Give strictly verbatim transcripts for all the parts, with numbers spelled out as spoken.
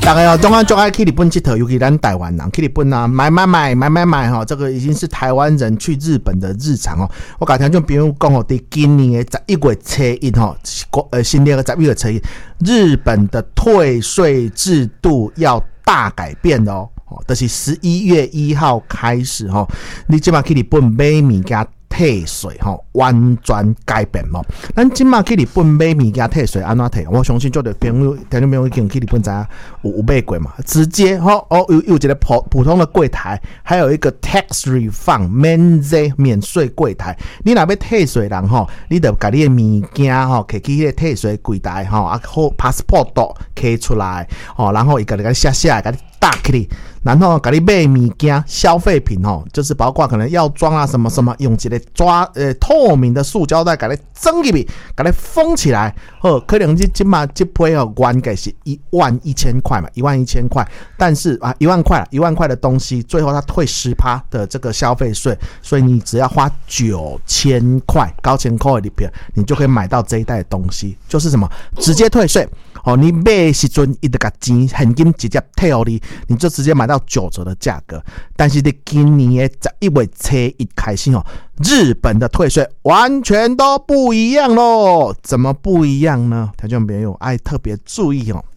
大家哦，中央就爱去日本佚佗，尤其咱台湾人去日本啊，买买买买买买哈，这个已经是台湾人去日本的日常哦。我甲听众朋友讲哦，在今年的十一月初一哈，呃，新年的十一月初一，日本的退税制度要大改变哦。哦，就是十一月一号开始吼，你即马去日本买物件退税吼，完全改变吼。咱即马去日本买物件退税安怎退？我相信就的朋友、听众朋友已经去日本知有有买过嘛，直接吼哦有有一个普普通的柜台，还有一个 tax refund 免税免税柜台。你若要退税人吼，你就把你的物件吼摕去迄个退税柜台吼，啊好 passport 都摕出来吼，然后伊甲你甲你写写，甲你打起来。然后给你买物件消费品哦，就是包括可能药妆啊什么什么，用一个抓呃透明的塑胶袋给你装进去，给你封起来。哦，可能这今嘛这批哦，原价是一万一千块嘛，一万一千块，但是啊一万块，一万块的东西，最后他退十趴的这个消费税，所以你只要花九千块，高千块里边，你就可以买到这一袋的东西，就是什么直接退税。哦，你买的时阵，伊就把钱现金直接退给你，你就直接买到九折的价格。但是你今年的十一月初一开始哦，日本的退税完全都不一样咯。怎么不一样呢？听众朋友爱特别注意哦。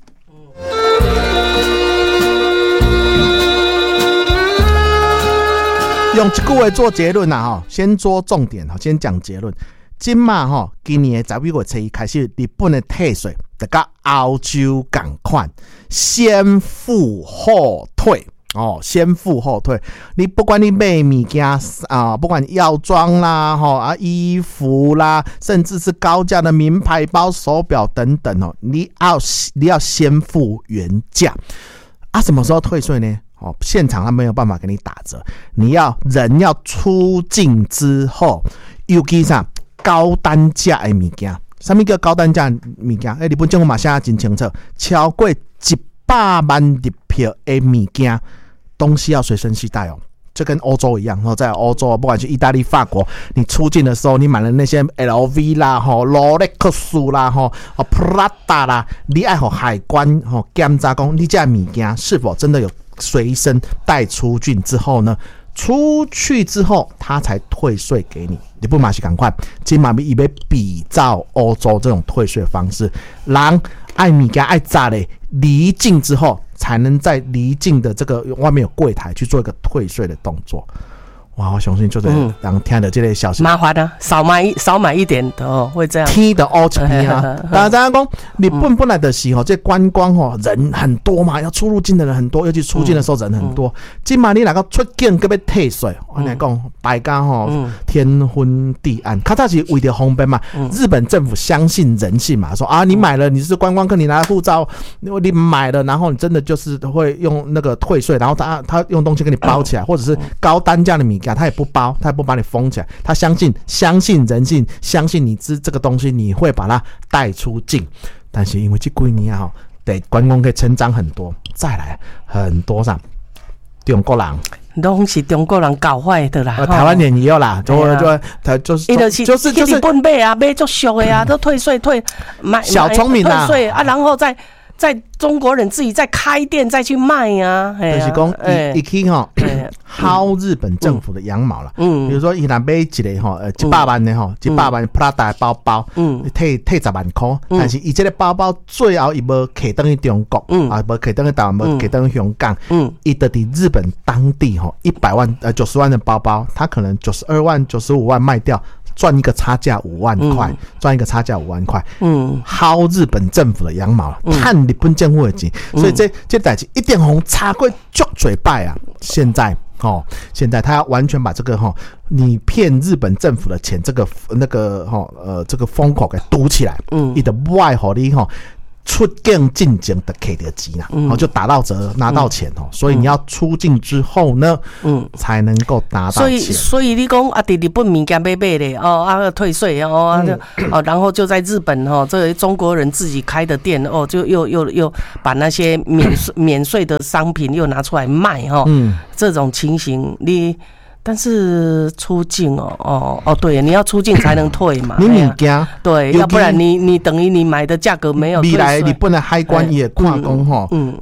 用一句话做结论啊，哈，先做重点，先讲结论。今嘛吼，今年的十一月初一开始，日本的退税就跟欧洲同款，先付后退哦，先付后退。你不管你买物件啊，不管药妆啦、吼啊衣服啦，甚至是高价的名牌包、手表等等哦，你要你要先付原价啊。什么时候退税呢？哦，现场他没有办法给你打折，你要人要出境之后，尤其上。高单价的物件，什么叫高单价物件？诶，日本政府嘛写得真清楚，超过一百万日票的物件，东西要随身携带哦。就跟欧洲一样，在欧洲，不管去意大利、法国，你出境的时候，你买了那些 L V 啦、吼罗莱克斯啦、吼 Prada 啦，你爱和海关吼检查讲，你这物件是否真的有随身带出境之后呢？出去之后，他才退税给你。你不马是赶快，今嘛伊要比照欧洲这种退税方式，人爱物件爱炸嘞，离境之后才能在离境的这个外面有柜台去做一个退税的动作。哇，我相信就是让听的这类小事麻烦啊，少买一少买一点的哦，会这样。 天的欧钱啊，大家讲日本本来的时候，这观光哦人很多嘛，要出入境的人很多，尤其出境的时候人很多。今嘛你哪个出境搁要退税，我来讲大家吼天昏地暗，较早是为了方便嘛。日本政府相信人性嘛，说啊你买了你是观光客，你拿护照，你买了，然后你真的就是会用那个退税，然后他他用东西给你包起来，或者是高单价的米。他也不包，他也不把你封起来，他相信相信人性，相信你知这个东西你会把它带出境。但是因为这几年啊，对观光可以成长很多，再来很多上中国人。 拢是中国人搞坏的啦， 台湾人也有啦，就就他就是就是就是日本买啊，买足俗的啊，都退税退买小聪明啊， 退税啊，然后再。在中国人自己再开店再去卖啊， 就是讲伊伊去吼薅日本政府的羊毛啦。嗯，比如说伊若买一个吼呃一百万的吼一百万 Prada 的包包，嗯，退退十万块，但是伊这个包包最后伊无开登去中国，嗯啊无开登去台湾，无开登去香港，嗯，伊得伫日本当地吼一百万呃九十万的包包，他可能九十二万九十五万卖掉。赚一个差价五万块，赚、嗯、一个差价五万块，嗯，薅日本政府的羊毛，探日本政府的钱，嗯、所以这这代志一定红插过足嘴拜啊！现在哦，现在他要完全把这个哈、哦，你骗日本政府的钱，这个那个哈、哦、呃这个风口给堵起来，嗯，你的外好你哈。出境进境的给的钱啦，嗯，就打到折拿到钱哦，嗯，所以你要出境之后呢，嗯，才能够拿到钱。 所以所以你讲啊，在日本物件买买的哦，啊退税哦，啊就哦，然后就在日本哦，这个中国人自己开的店哦，就又又又把那些免税免税的商品又拿出来卖哦，嗯，这种情形你。但是出境哦哦哦，对，你要出境才能退嘛。 你物件对，要不然你你等于你买的价格没有退税。 未来日本的海关也看讲吼，嗯，你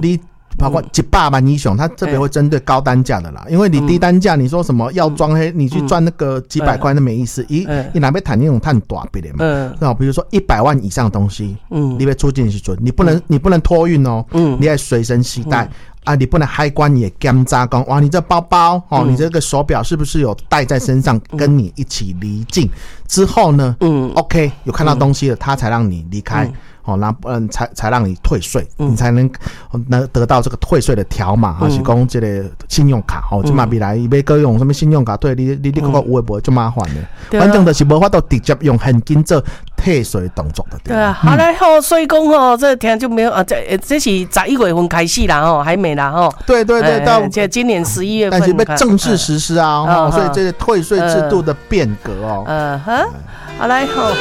包括一百万以上，它特别会针对高单价的啦。因为你低单价，你说什么药妆黑，你去赚那个几百块，那没意思。一你哪边谈那种探大笔的嘛？嗯，比如说一百万以上的东西，嗯，你被出境去准，你不能你不能托运哦，嗯，你要随身携带。啊，你不能海关也检查讲，哇，你这包包哦，嗯、你这个手表是不是有带在身上，跟你一起离境、嗯、之后呢？嗯 ，OK， 有看到东西了，他才让你离开。嗯哦，那嗯，才才让你退税，嗯、你才能能得到这个退税的条码哈，是讲这个信用卡哦，就嘛未来要搁用什么信用卡退，你你你个有诶无就麻烦了。反正就是无法度直接用现金做退税动作的。 对啊，好嘞吼，所以讲吼，这天就没有啊，这这是十一月份开始啦吼，还没啦吼。 对对对，到这今年十一月份， 但是被正式实施啊，哦，所以这个退税制度的变革哦。 嗯哼，好嘞吼。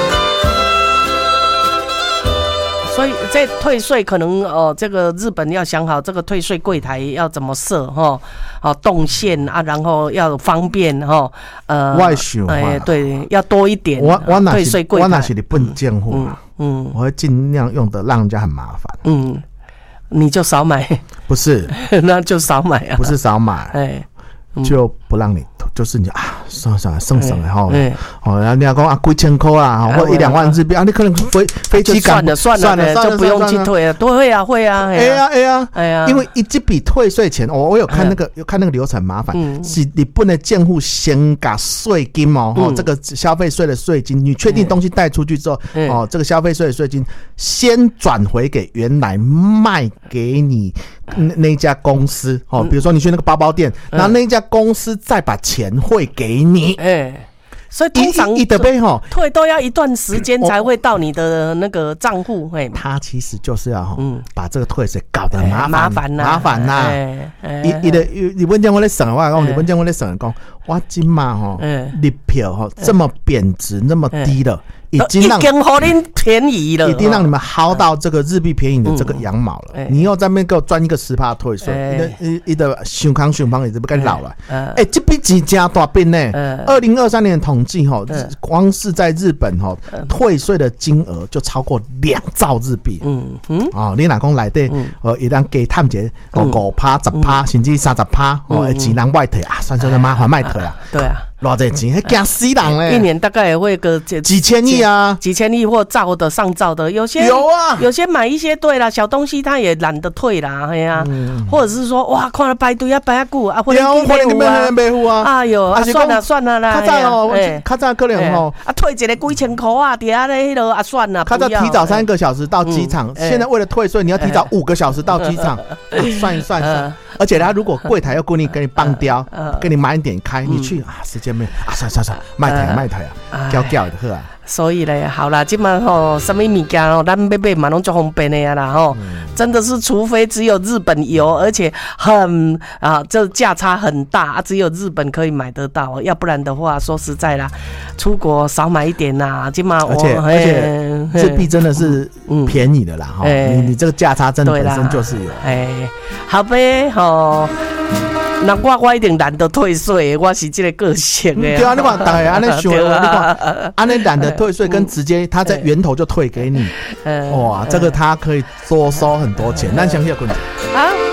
所以这退税可能哦，这个日本要想好这个退税柜台要怎么设哈，哦动线啊，然后要方便哈，呃， 我想哎对，要多一点。 我我退税柜台， 我那是日本政府啊，嗯，我会尽量用的让人家很麻烦。 嗯，你就少买， 不是， 那就少买啊， 不是少买，哎。就不让你，就是你啊，算了算了，省省了哈。哦，然后你要讲啊，几千块啊，或一两万日币啊，你可能飞飞机港算了算了算了，就不用去退了。都会啊会啊。 哎呀哎呀哎呀，因为一这笔退税钱，我我有看那个有看那个流程麻烦，是你不能建户先给税金哦，哦这个消费税的税金，你确定东西带出去之后，哦这个消费税的税金先转回给原来卖给你那那家公司哦，比如说你去那个包包店，然后那一家公司再把钱汇给你， 哎，所以通常一的杯哈退都要一段时间才会到你的那个账户，哎， 他其实就是要哈，把这个退税搞得麻烦麻烦呐， 麻烦呐，一一的你问见我在省的话，讲你问见我在省的讲，我今嘛哈，日票哈这么贬值那么低了。已经让已经让你便宜了， 已经让你们薅到这个日币便宜的这个羊毛了。嗯、你又在那边给我赚一个十趴退税，你的你你的胸康胸胖也是不该老了。哎、欸，这笔钱加大笔呢。二零二三年的统计哈，光是在日本哈退税的金额就超过两兆日币。嗯嗯，哦，你哪讲来的？呃，一旦给探节哦五趴十趴，甚至三十趴哦，钱人外退啊，算算麻烦卖退啊。 对啊。 偌济钱，还惊死人嘞！ 一年大概也会个几千亿啊， 几千亿或兆的上兆的，有些有啊， 有些买一些对啦，小东西他也懒得退啦，哎呀、啊，嗯、或者是说哇，看了排队啊排啊久啊，或者买户啊， 哎呦，啊算了算了啦， 较早哦，较早可能哦， 啊退一个几千块啊，底下咧迄个啊算了， 较早提早三个小时到机场，嗯、现在为了退税，你要提早五个小时到机场，啊、算一算算。而且他如果柜台要故意给你放掉，给你慢一点开，你去啊，时间没啊，算算算，卖台卖台啊，叫叫的好啊。 所以咧，好啦，今晚吼，什么物件吼，咱买买嘛拢足方便的呀啦吼，嗯、真的是，除非只有日本有，而且很啊，这价差很大啊，只有日本可以买得到，要不然的话，说实在啦，出国少买一点呐。今晚而且而且日币真的是便宜的啦哈、嗯，你你这个价差真的本身就是有。 哎，好呗吼。那我我一定懒得退税，我是这个个性的。 对啊，你看，大家安尼想的，你看，安尼懒得退税，跟直接他在源头就退给你，哇，这个他可以多收很多钱。那想想滚啊。